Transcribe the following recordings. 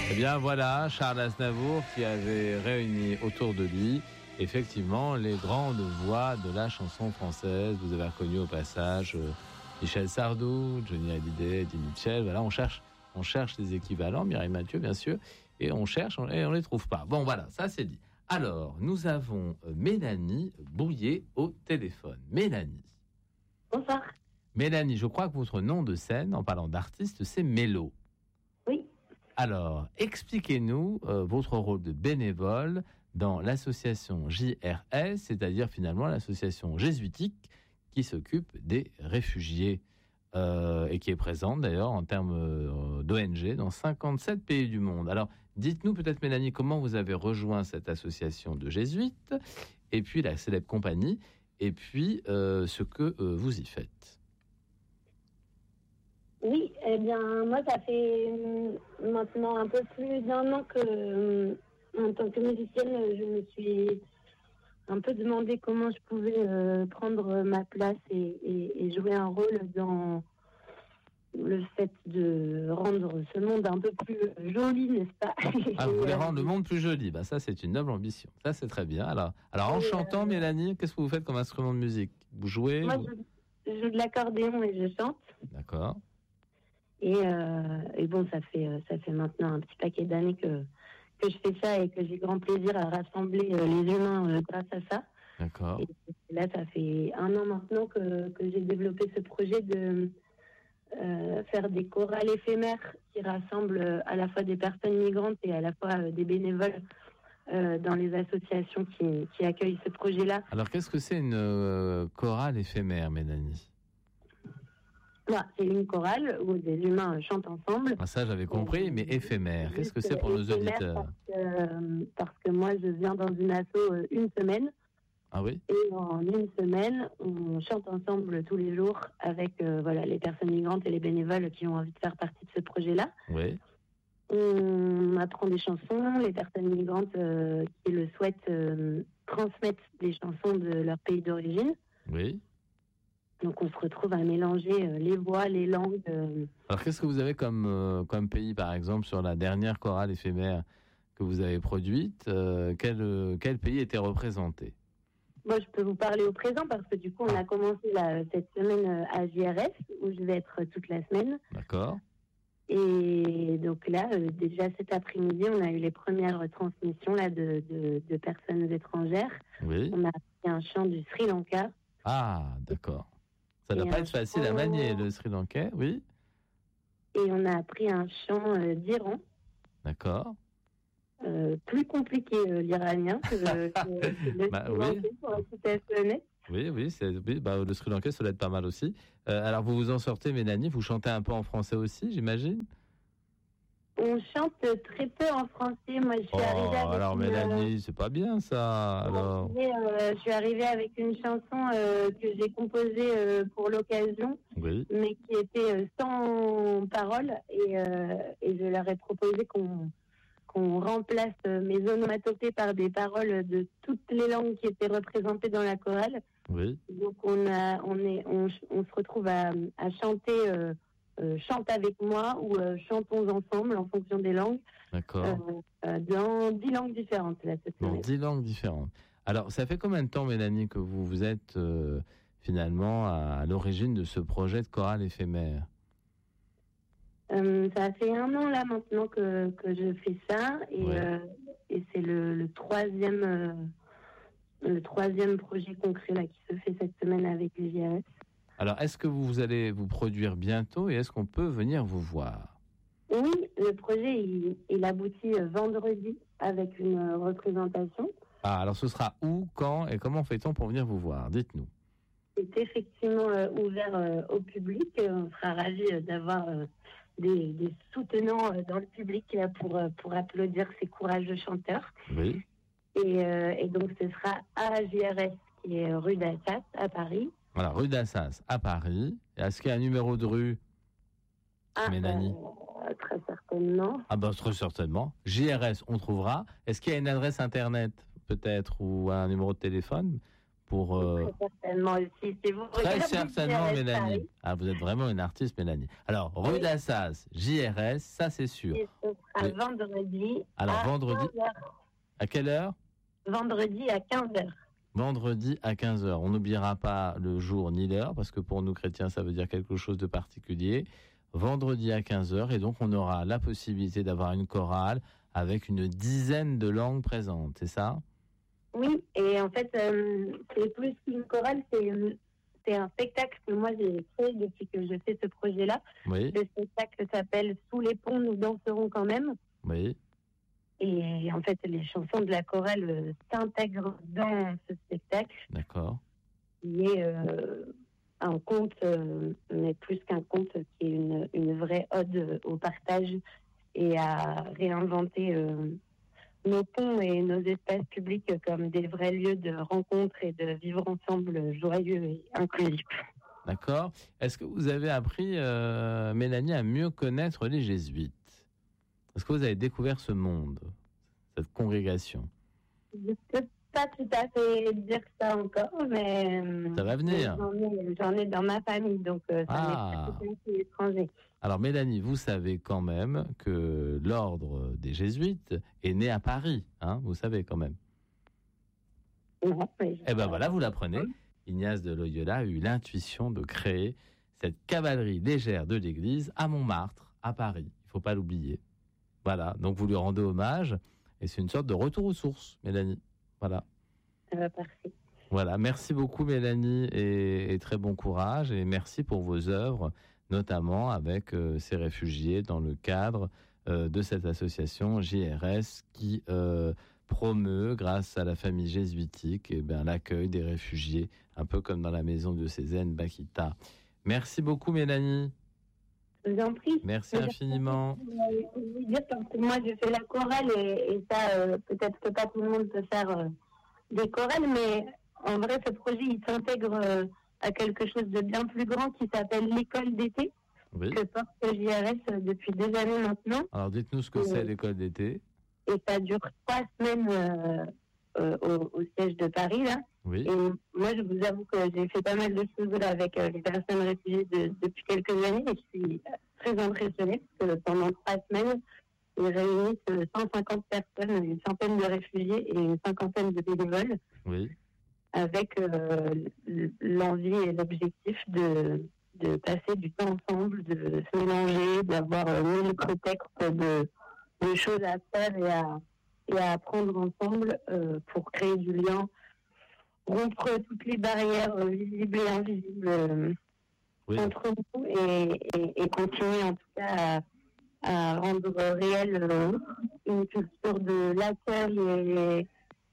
Eh bien voilà, Charles Aznavour qui avait réuni autour de lui effectivement les grandes voix de la chanson française. Vous avez reconnu au passage Michel Sardou, Johnny Hallyday, Eddie Mitchell. Voilà, on cherche des équivalents, Mireille Mathieu bien sûr, et on cherche et on les trouve pas. Bon voilà, ça c'est dit. Alors, nous avons Mélanie Bouillet au téléphone. Mélanie. Bonsoir. Mélanie, je crois que votre nom de scène, en parlant d'artiste, c'est Mélo. Oui. Alors, expliquez-nous votre rôle de bénévole dans l'association JRS, c'est-à-dire finalement l'association jésuitique qui s'occupe des réfugiés et qui est présente d'ailleurs en termes d'ONG dans 57 pays du monde. Alors, dites-nous peut-être Mélanie, comment vous avez rejoint cette association de jésuites et puis la célèbre compagnie et puis ce que vous y faites. Oui, eh bien, moi, ça fait maintenant un peu plus d'1 an que, en tant que musicienne, je me suis un peu demandé comment je pouvais prendre ma place et jouer un rôle dans le fait de rendre ce monde un peu plus joli, n'est-ce pas? Ah, vous voulez rendre le monde plus joli. Bah, ça, c'est une noble ambition. Ça, c'est très bien. Alors en chantant, Mélanie, qu'est-ce que vous faites comme instrument de musique? Vous jouez? Moi, je joue de l'accordéon et je chante. D'accord. Et bon, ça fait maintenant un petit paquet d'années que je fais ça et que j'ai grand plaisir à rassembler les humains grâce à ça. D'accord. Et là, ça fait 1 an maintenant que j'ai développé ce projet de faire des chorales éphémères qui rassemblent à la fois des personnes migrantes et à la fois des bénévoles dans les associations qui accueillent ce projet-là. Alors, qu'est-ce que c'est une chorale éphémère, Mélanie? Voilà, c'est une chorale où des humains chantent ensemble. Ah, ça, j'avais compris, mais éphémère. Qu'est-ce que c'est pour nos auditeurs? Parce que moi, je viens dans une asso 1 semaine. Ah oui? Et en 1 semaine, on chante ensemble tous les jours avec les personnes migrantes et les bénévoles qui ont envie de faire partie de ce projet-là. Oui. On apprend des chansons. Les personnes migrantes qui le souhaitent transmettent des chansons de leur pays d'origine. Oui. Donc on se retrouve à mélanger les voix, les langues. Alors qu'est-ce que vous avez comme pays, par exemple, sur la dernière chorale éphémère que vous avez produite? Quel pays était représenté? Moi, je peux vous parler au présent parce que du coup, on a commencé cette semaine à JRS où je vais être toute la semaine. D'accord. Et donc là, déjà cet après-midi, on a eu les premières transmissions là de personnes étrangères. Oui. On a appris un chant du Sri Lanka. Ah, d'accord. Ça ne doit pas être facile à manier, le Sri Lankais, oui. Et on a appris un chant d'Iran. D'accord. Plus compliqué l'iranien que le Sri Lankais, pour être tout à fait honnête. Oui, le Sri Lankais, ça doit être pas mal aussi. Alors, vous vous en sortez, Mélanie, vous chantez un peu en français aussi, j'imagine? On chante très peu en français. Moi, je suis arrivée avec alors, Mélanie, c'est pas bien, ça. Alors. Je suis arrivée avec une chanson que j'ai composée pour l'occasion, oui. Mais qui était sans paroles. Et je leur ai proposé qu'on remplace mes onomatopées par des paroles de toutes les langues qui étaient représentées dans la chorale. Oui. Donc, on se retrouve à chanter... chante avec moi ou chantons ensemble en fonction des langues. D'accord. Dans 10 langues différentes. Là, dans 10 langues différentes. Alors, ça fait combien de temps, Mélanie, que vous êtes finalement à l'origine de ce projet de chorale éphémère? Ça fait 1 an là maintenant que je fais ça et c'est le troisième projet concret là qui se fait cette semaine avec les JRS. Alors, est-ce que vous allez vous produire bientôt et est-ce qu'on peut venir vous voir? Oui, le projet, il aboutit vendredi avec une représentation. Ah, alors ce sera où, quand et comment fait-on pour venir vous voir? Dites-nous. C'est effectivement ouvert au public. On sera ravis d'avoir des soutenants dans le public là, pour applaudir ces courageux chanteurs. Oui. Et donc, ce sera à JRS, qui est rue d'Assas, à Paris. Voilà, rue d'Assas, à Paris. Est-ce qu'il y a un numéro de rue, Mélanie? Très certainement. Ah ben, très certainement. JRS, on trouvera. Est-ce qu'il y a une adresse Internet, peut-être, ou un numéro de téléphone pour... Très certainement aussi. Si vous très certainement, JRS, Mélanie. Paris. Ah, vous êtes vraiment une artiste, Mélanie. Alors, rue d'Assas, JRS, ça c'est sûr. Et ce à vendredi. Alors, à vendredi, 15h. à quelle heure ? Vendredi à 15h. Vendredi à 15h. On n'oubliera pas le jour ni l'heure, parce que pour nous chrétiens, ça veut dire quelque chose de particulier. Vendredi à 15h, et donc on aura la possibilité d'avoir une chorale avec une dizaine de langues présentes, c'est ça ? Oui, et en fait, c'est plus qu'une chorale, c'est un spectacle que moi j'ai fait depuis que je fais ce projet-là. Oui, Le spectacle s'appelle « Sous les ponts, nous danserons quand même ». oui, Et en fait, les chansons de la chorale s'intègrent dans ce spectacle, d'accord. qui est un conte, mais plus qu'un conte, qui est une vraie ode au partage et à réinventer nos ponts et nos espaces publics comme des vrais lieux de rencontre et de vivre ensemble joyeux et inclusif. D'accord. Est-ce que vous avez appris, Mélanie, à mieux connaître les jésuites ? Est-ce que vous avez découvert ce monde, cette congrégation ? Je ne peux pas tout à fait dire ça encore, mais Ça va venir. J'en ai dans ma famille, donc ça n'est pas tout à fait étranger. Alors Mélanie, vous savez quand même que l'ordre des jésuites est né à Paris, hein, vous savez quand même. Non, mais Eh bien voilà, vous l'apprenez. Ignace de Loyola a eu l'intuition de créer cette cavalerie légère de l'Église à Montmartre, à Paris. Il ne faut pas l'oublier. Voilà, donc vous lui rendez hommage et c'est une sorte de retour aux sources, Mélanie. Voilà. parfait. Voilà, merci beaucoup Mélanie et très bon courage et merci pour vos œuvres, notamment avec ces réfugiés dans le cadre de cette association JRS qui promeut, grâce à la famille jésuitique, l'accueil des réfugiés, un peu comme dans la maison diocésaine Bakita. Merci beaucoup Mélanie. Je vous en prie. Merci infiniment. Je veux dire, parce que moi, je fais la chorale et ça, peut-être que pas tout le monde peut faire des chorales, mais en vrai, ce projet, il s'intègre à quelque chose de bien plus grand qui s'appelle l'école d'été, Oui. que porte JRS depuis des années maintenant. Alors dites-nous ce que c'est l'école d'été. Et ça dure 3 semaines au siège de Paris, là. Oui. Et moi, je vous avoue que j'ai fait pas mal de choses là avec les personnes réfugiées depuis quelques années et je suis très impressionnée parce que pendant 3 semaines, ils réunissent 150 personnes, une centaine de réfugiés et une cinquantaine de bénévoles. Oui. Avec l'envie et l'objectif de passer du temps ensemble, de se mélanger, d'avoir mille prétextes de choses à faire et à apprendre ensemble pour créer du lien, rompre toutes les barrières visibles et invisibles entre nous et continuer en tout cas à rendre réelle une culture de l'accueil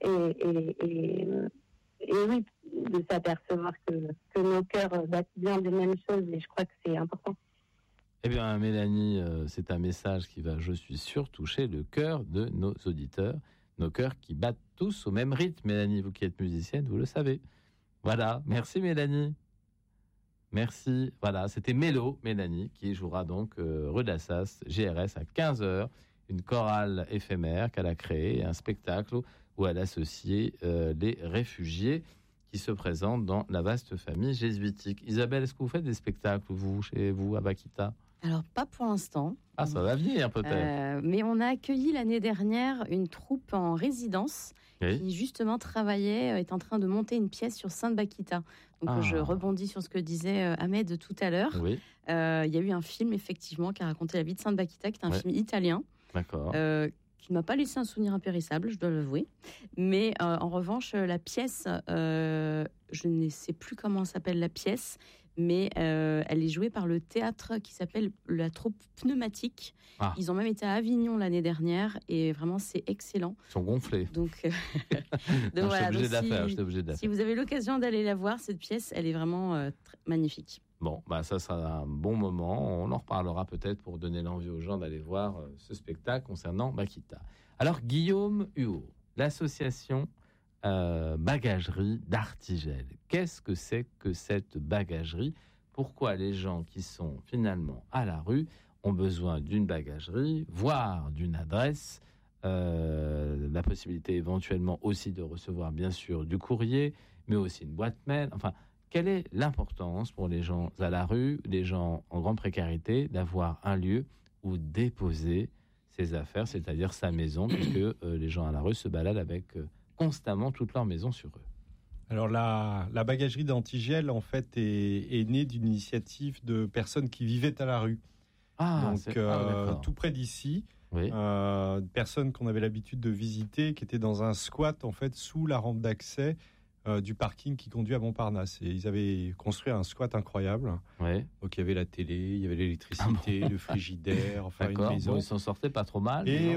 et oui, de s'apercevoir que nos cœurs battent bien des mêmes choses et je crois que c'est important. Eh bien, Mélanie, c'est un message qui va, je suis sûr, toucher le cœur de nos auditeurs, nos cœurs qui battent tous au même rythme. Mélanie, vous qui êtes musicienne, vous le savez. Voilà, merci Mélanie. Merci. Voilà, c'était Mélo, Mélanie, qui jouera donc rue d'Assas, GRS, à 15h, une chorale éphémère qu'elle a créée, un spectacle où elle associe les réfugiés qui se présentent dans la vaste famille jésuitique. Isabelle, est-ce que vous faites des spectacles, vous, chez vous, à Bakita ? Alors, pas pour l'instant. Ah, ça va venir peut-être. Mais on a accueilli l'année dernière une troupe en résidence qui, justement, est en train de monter une pièce sur Sainte-Bakita. Donc, je rebondis sur ce que disait Ahmed tout à l'heure. Oui. Il y a eu un film, effectivement, qui a raconté la vie de Sainte-Bakita, qui est un film italien. D'accord. Qui ne m'a pas laissé un souvenir impérissable, je dois l'avouer. Mais en revanche, la pièce, je ne sais plus comment s'appelle la pièce, mais elle est jouée par le théâtre qui s'appelle la troupe Pneumatique. Ils ont même été à Avignon l'année dernière et vraiment c'est excellent. Ils sont gonflés. Donc, voilà, j'étais obligé de la faire. Si vous avez l'occasion d'aller la voir, cette pièce, elle est vraiment magnifique. Bon, ça sera un bon moment. On en reparlera peut-être pour donner l'envie aux gens d'aller voir ce spectacle concernant Bakita. Alors, Guillaume Huot, l'association Bagagerie d'Artigel. Qu'est-ce que c'est que cette bagagerie ? Pourquoi les gens qui sont finalement à la rue ont besoin d'une bagagerie, voire d'une adresse, la possibilité éventuellement aussi de recevoir bien sûr du courrier, mais aussi une boîte mail, enfin... Quelle est l'importance pour les gens à la rue, les gens en grande précarité, d'avoir un lieu où déposer ses affaires, c'est-à-dire sa maison, puisque les gens à la rue se baladent avec constamment toute leur maison sur eux. Alors la bagagerie d'Antigel, en fait, est née d'une initiative de personnes qui vivaient à la rue. Donc tout près d'ici, Oui. Personnes qu'on avait l'habitude de visiter, qui étaient dans un squat en fait sous la rampe d'accès du parking qui conduit à Montparnasse. Et ils avaient construit un squat incroyable. Oui. Donc il y avait la télé, il y avait l'électricité, le frigidaire, enfin D'accord. une maison. Bon, ils s'en sortaient pas trop mal. Et non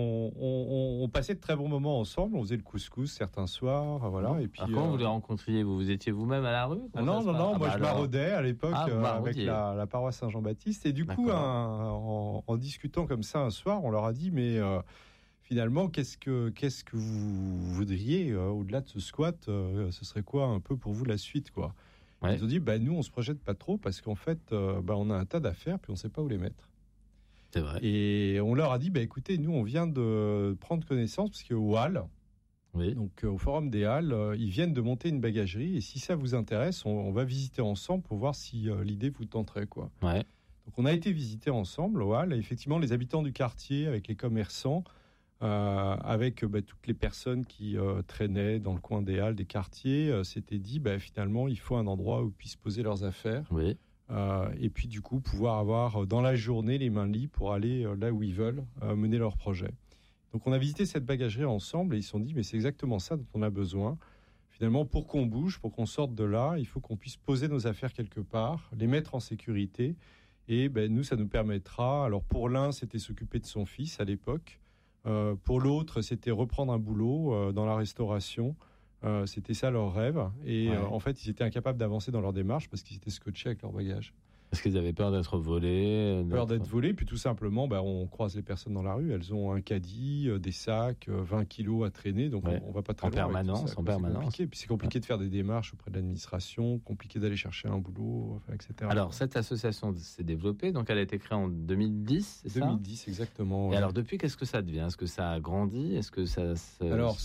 on passait de très bons moments ensemble. On faisait le couscous certains soirs, voilà. Et puis Alors, comment vous les rencontriez vous étiez vous-même à la rue? non, moi je alors... maraudais à l'époque vous avec maraudiez. la paroisse Saint-Jean-Baptiste. Et du coup, en discutant comme ça un soir, on leur a dit, mais finalement, qu'est-ce que vous voudriez au-delà de ce squat ce serait quoi un peu pour vous la suite, quoi? Ouais. Ils ont dit, nous on se projette pas trop parce qu'en fait, on a un tas d'affaires puis on sait pas où les mettre. C'est vrai. Et on leur a dit, écoutez, nous on vient de prendre connaissance parce qu'au Halles, Oui. donc au Forum des Halles, ils viennent de monter une bagagerie et si ça vous intéresse, on va visiter ensemble pour voir si l'idée vous tenterait, quoi. Ouais. Donc on a été visiter ensemble au Halles et effectivement les habitants du quartier avec les commerçants, avec toutes les personnes qui traînaient dans le coin des Halles, des quartiers, s'étaient dit finalement il faut un endroit où ils puissent poser leurs affaires. Oui. Et puis du coup pouvoir avoir dans la journée les mains libres pour aller là où ils veulent mener leur projet. Donc on a visité cette bagagerie ensemble et ils se sont dit mais c'est exactement ça dont on a besoin. Finalement pour qu'on bouge, pour qu'on sorte de là, il faut qu'on puisse poser nos affaires quelque part, les mettre en sécurité et nous ça nous permettra, alors pour l'un c'était s'occuper de son fils à l'époque, pour l'autre c'était reprendre un boulot dans la restauration. C'était ça leur rêve et en fait ils étaient incapables d'avancer dans leur démarche parce qu'ils étaient scotchés avec leur bagage. Parce qu'ils avaient peur d'être volés. Peur d'être volés, puis tout simplement on croise les personnes dans la rue, elles ont un caddie, des sacs, 20 kilos à traîner, donc on va pas très loin avec tout ça, en permanence. C'est compliqué. Puis c'est compliqué de faire des démarches auprès de l'administration, compliqué d'aller chercher un boulot, etc. Alors cette association s'est développée, donc elle a été créée en 2010, c'est 2010 exactement. Et alors depuis, qu'est-ce que ça devient? Est-ce que ça a grandi? Est-ce que ça Alors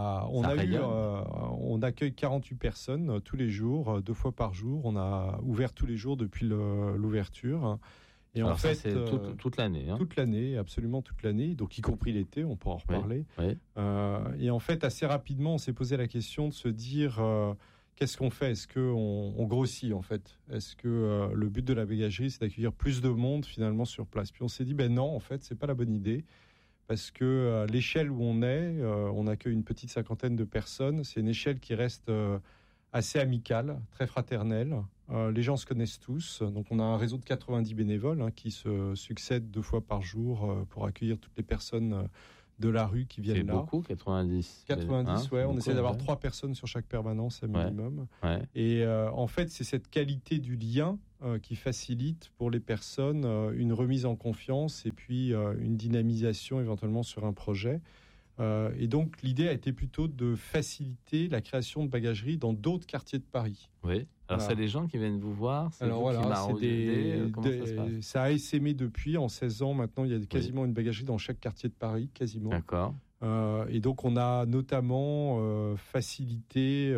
on accueille 48 personnes tous les jours, 2 fois par jour. On a ouvert tous les jours depuis l'ouverture. Et alors en fait, c'est toute l'année. Toute l'année, absolument toute l'année, donc y compris l'été, on pourra en reparler. Oui. Et en fait, assez rapidement, on s'est posé la question de se dire qu'est-ce qu'on fait? Est-ce qu'on grossit en fait? Est-ce que le but de la bagagerie, c'est d'accueillir plus de monde finalement sur place? Puis on s'est dit non, en fait, c'est pas la bonne idée. Parce que l'échelle où on est, on accueille une petite 50aine de personnes. C'est une échelle qui reste assez amicale, très fraternelle. Les gens se connaissent tous. Donc on a un réseau de 90 bénévoles qui se succèdent 2 fois par jour pour accueillir toutes les personnes de la rue qui viennent là. C'est beaucoup, 90. 90, on essaie d'avoir 3 personnes sur chaque permanence à minimum. Ouais. Et en fait, c'est cette qualité du lien qui facilite pour les personnes une remise en confiance et puis une dynamisation éventuellement sur un projet. Et donc, l'idée a été plutôt de faciliter la création de bagageries dans d'autres quartiers de Paris. Oui. Alors, c'est les gens qui viennent vous voir? Alors vous qui maraudez, comment ça se passe? Ça a essaimé depuis, en 16 ans maintenant, il y a quasiment une bagagerie dans chaque quartier de Paris, quasiment. D'accord. Et donc, on a notamment facilité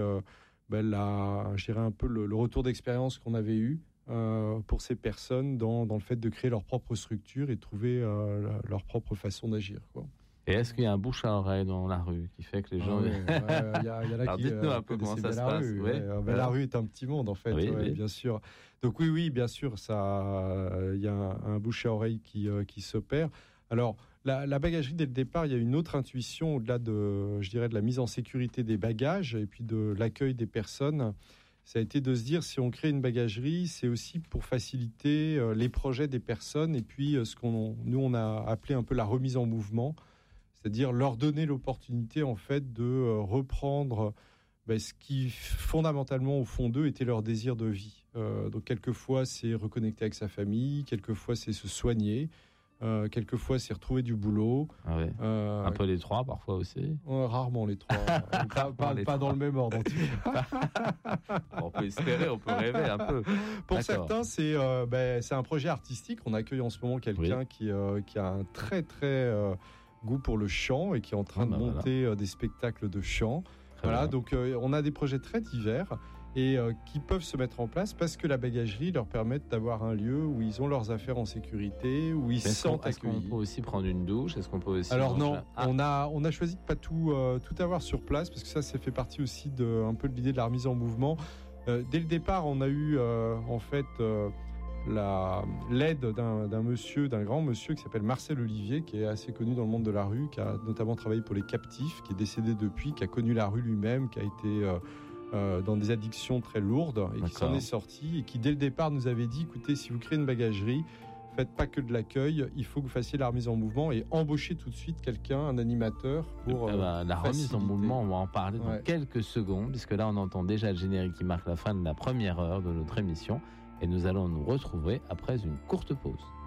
je dirais un peu le retour d'expérience qu'on avait eu pour ces personnes dans le fait de créer leur propre structure et de trouver leur propre façon d'agir, quoi. Et est-ce qu'il y a un bouche à oreille dans la rue qui fait que les gens... Alors dites-nous un peu comment ça se passe. La rue est un petit monde, en fait, oui. bien sûr. Donc oui, bien sûr, il y a un bouche à oreille qui s'opère. Alors, la bagagerie, dès le départ, il y a une autre intuition au-delà de la mise en sécurité des bagages et puis de l'accueil des personnes. Ça a été de se dire, si on crée une bagagerie, c'est aussi pour faciliter les projets des personnes et puis on a appelé un peu la remise en mouvement, c'est-à-dire leur donner l'opportunité en fait de reprendre ce qui fondamentalement au fond d'eux était leur désir de vie. Donc quelquefois c'est reconnecter avec sa famille, quelquefois c'est se soigner, quelquefois c'est retrouver du boulot. Ah ouais. Un peu les 3 parfois aussi. Rarement les 3. pas dans le même ordre en tout cas. On peut espérer, on peut rêver un peu. Pour certains c'est un projet artistique. On accueille en ce moment quelqu'un qui a un très très goût pour le chant et qui est en train de monter des spectacles de chant. Donc on a des projets très divers. et qui peuvent se mettre en place parce que la bagagerie leur permet d'avoir un lieu où ils ont leurs affaires en sécurité, où ils se sentent accueillis. Est-ce qu'on peut aussi prendre une douche? Est-ce qu'on peut aussi Alors non, on a choisi de pas tout avoir sur place parce que ça fait partie aussi un peu de l'idée de la remise en mouvement. Dès le départ, on a eu l'aide d'un grand monsieur qui s'appelle Marcel Olivier, qui est assez connu dans le monde de la rue, qui a notamment travaillé pour les captifs, qui est décédé depuis, qui a connu la rue lui-même, qui a été dans des addictions très lourdes et qui s'en est sorti et qui dès le départ nous avait dit, écoutez, si vous créez une bagagerie, faites pas que de l'accueil, il faut que vous fassiez la remise en mouvement et embauchez tout de suite quelqu'un, un animateur pour la remise en mouvement, on va en parler dans Ouais. quelques secondes, puisque là on entend déjà le générique qui marque la fin de la première heure de notre émission et nous allons nous retrouver après une courte pause.